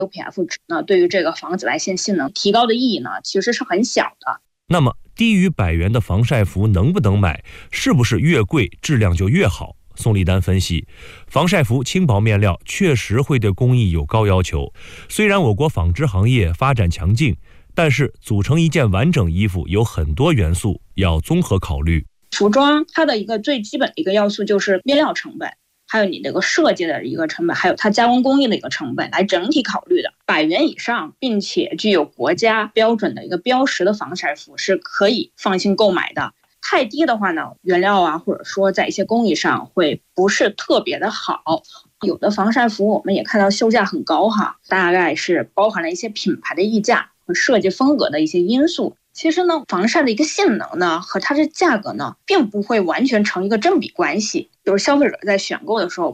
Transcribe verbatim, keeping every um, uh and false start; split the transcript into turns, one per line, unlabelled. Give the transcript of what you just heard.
U P F 值呢，对于这个防紫外线性能提高的意义呢，其实是很小的。
那么低于百元的防晒服能不能买？是不是越贵质量就越好？宋丽丹分析，防晒服轻薄面料确实会对工艺有高要求。虽然我国纺织行业发展强劲，但是组成一件完整衣服有很多元素要综合考虑。
服装它的一个最基本的一个要素就是面料成本，还有你这个设计的一个成本，还有它加工工艺的一个成本来整体考虑的。百元以上并且具有国家标准的一个标识的防晒服是可以放心购买的。太低的话呢，原料啊，或者说在一些工艺上会不是特别的好。有的防晒服我们也看到售价很高哈，大概是包含了一些品牌的溢价和设计风格的一些因素。其实呢，防晒的一个性能呢和它的价格呢，并不会完全成一个正比关系。就是消费者在选购的时候，